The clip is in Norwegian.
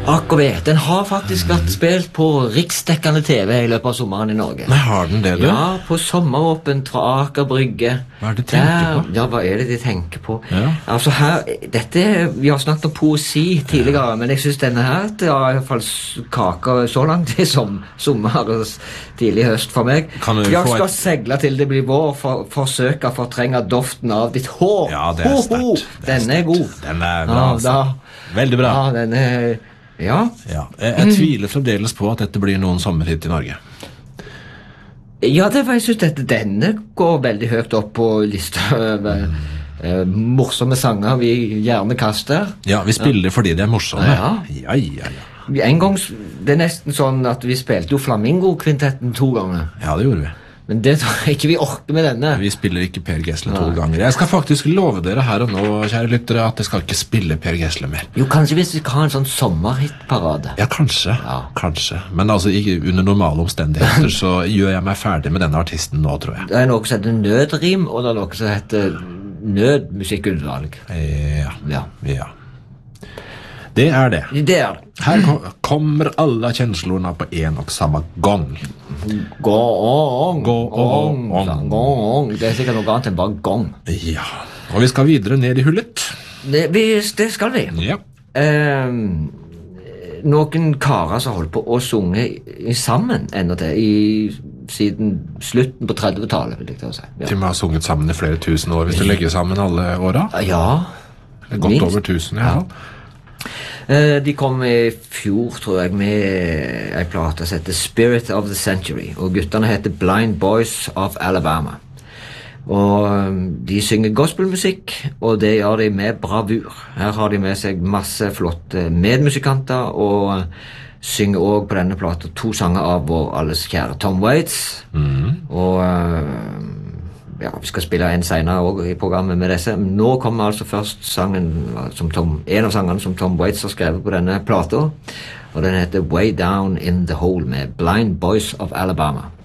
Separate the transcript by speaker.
Speaker 1: Akkurat, den har faktisk vært spilt på riksdekkende TV I løpet av sommeren I Norge.
Speaker 2: Nei, har den det, du?
Speaker 1: Ja, på sommeråpent fra Aker Brygge.
Speaker 2: Hva det de tenker på?
Speaker 1: Ja, hva det de tenker på?
Speaker 2: Ja.
Speaker 1: Altså her, vi har snakket om poesi tidligere, men jeg synes denne her, det har I hvert fall kaker så langt I sommer og tidlig høst for meg. Jeg skal segle til det blir vår, forsøke å fortrenge doften av ditt hår.
Speaker 2: Ja, det sterkt.
Speaker 1: Den god.
Speaker 2: Den bra, altså. Veldig bra.
Speaker 1: Ja, den Ja.
Speaker 2: Jeg tviler fremdeles på at dette blir noen sommerhit I Norge.
Speaker 1: Ja, det var jeg synes denne går veldig høyt opp på lista over morsomme sanger vi gjerne kaster.
Speaker 2: Ja, vi spiller fordi de morsomme.
Speaker 1: Ja. En gang, det nesten sånn at vi spilte jo Flamingo-kvintetten 2 ganger.
Speaker 2: Ja, det gjorde vi.
Speaker 1: Men det tror jeg ikke vi orker med denne.
Speaker 2: Vi spiller ikke Per Gessle 2 ganger. Jeg skal faktisk love dere her og nå, kjære lyttere, at jeg skal ikke spille Per Gessle mer.
Speaker 1: Jo, kanskje hvis vi skal ha en sånn sommerhitparade.
Speaker 2: Ja, kanskje. Men altså, under normale omstendigheter så gjør jeg meg ferdig med denne artisten nå, tror jeg.
Speaker 1: Det noe som heter nødrim, og det noe som heter nødmusikkutvalg.
Speaker 2: Ja. Det det.
Speaker 1: Det det.
Speaker 2: Her kommer alla känslorna på en och samma gång.
Speaker 1: Gång. Det sikkert noe annet enn bare gång.
Speaker 2: Ja, og vi skal videre ned I hullet.
Speaker 1: Det skal vi.
Speaker 2: Ja.
Speaker 1: Noen karer som holdt på å sunge sammen enda til siden slutten på 30-tallet, vil jeg si.
Speaker 2: De har sunget sammen I flere tusen år, hvis du legger sammen alle åra.
Speaker 1: Ja.
Speaker 2: Godt over 1000 I hvert fall.
Speaker 1: De kom I fjor, tror jeg, med en plate som heter Spirit of the Century, og gutterne heter Blind Boys of Alabama. Og de synger gospelmusikk, og det gjør de med bravur. Her har de med seg masse flotte medmusikanter, og synger også på denne plata 2 sanger av vår alles kjære Tom Waits. Og ja, vi skal spille en senere også I programmet med disse. Nå kommer altså først sangen en av sangene som Tom Waits har skrevet på denne plata, og den heter Way Down in the Hole med Blind Boys of Alabama.